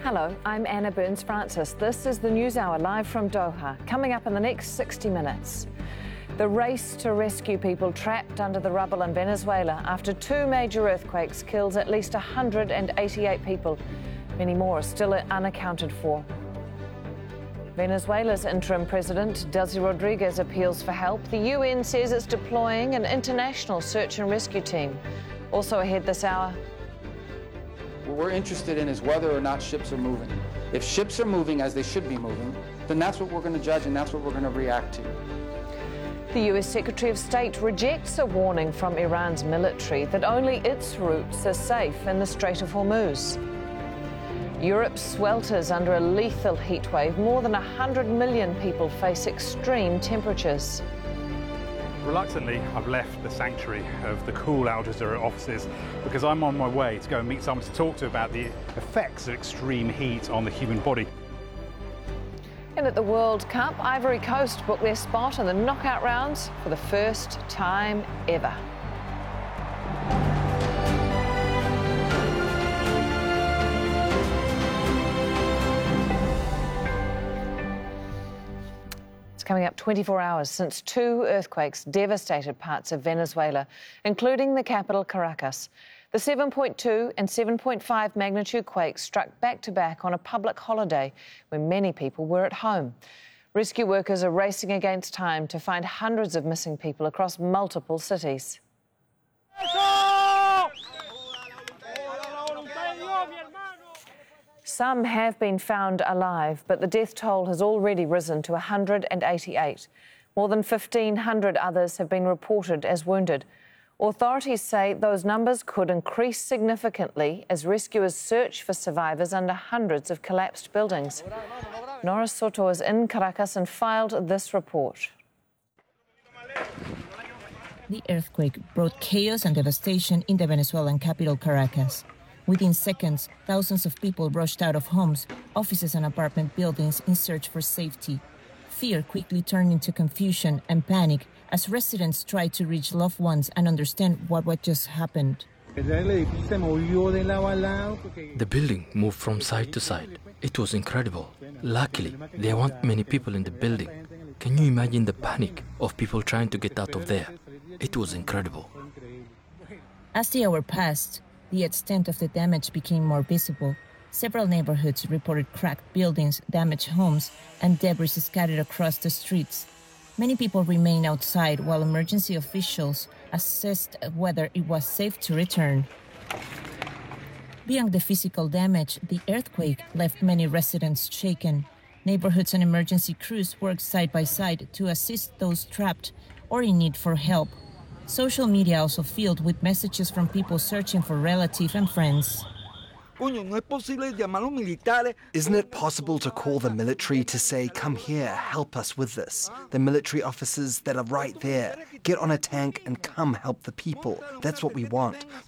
Hello, I'm Anna Burns-Francis. This is the News Hour live from Doha. Coming up in the next 60 minutes. The race to rescue people trapped under the rubble in Venezuela after two major earthquakes kills at least 188 people. Many more are still unaccounted for. Venezuela's interim president, Delcy Rodriguez, appeals for help. The UN says it's deploying an international search and rescue team. Also ahead this hour. What we're interested in is whether or not ships are moving. If ships are moving as they should be moving, then that's what we're going to judge and that's what we're going to react to. The US Secretary of State rejects a warning from Iran's military that only its routes are safe in the Strait of Hormuz. Europe swelters under a lethal heatwave. More than 100 million people face extreme temperatures. Reluctantly, I've left the sanctuary of the cool Al Jazeera offices because I'm on my way to go and meet someone to talk to about the effects of extreme heat on the human body. And at the World Cup, Ivory Coast booked their spot in the knockout rounds for the first time ever. It's coming up 24 hours since two earthquakes devastated parts of Venezuela, including the capital, Caracas. The 7.2 and 7.5 magnitude quakes struck back-to-back on a public holiday when many people were at home. Rescue workers are racing against time to find hundreds of missing people across multiple cities. Some have been found alive, but the death toll has already risen to 188. More than 1,500 others have been reported as wounded. Authorities say those numbers could increase significantly as rescuers search for survivors under hundreds of collapsed buildings. Nora Soto is in Caracas and filed this report. The earthquake brought chaos and devastation in the Venezuelan capital, Caracas. Within seconds, thousands of people rushed out of homes, offices and apartment buildings in search for safety. Fear quickly turned into confusion and panic as residents tried to reach loved ones and understand what just happened. The building moved from side to side. It was incredible. Luckily, there weren't many people in the building. Can you imagine the panic of people trying to get out of there? It was incredible. As the hour passed, the extent of the damage became more visible. Several neighborhoods reported cracked buildings, damaged homes, and debris scattered across the streets. Many people remained outside while emergency officials assessed whether it was safe to return. Beyond the physical damage, the earthquake left many residents shaken. Neighborhoods and emergency crews worked side by side to assist those trapped or in need for help. Social media also filled with messages from people searching for relatives and friends. Isn't it possible to call the military to say, come here, help us with this? The military officers that are right there. Get on a tank and come help the people. That's what we want.